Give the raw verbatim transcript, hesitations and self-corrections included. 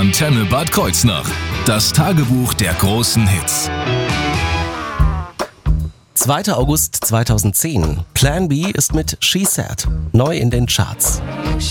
Antenne Bad Kreuznach. Das Tagebuch der großen Hits. zweiter August zweitausendzehn. Plan B ist mit She Said neu in den Charts.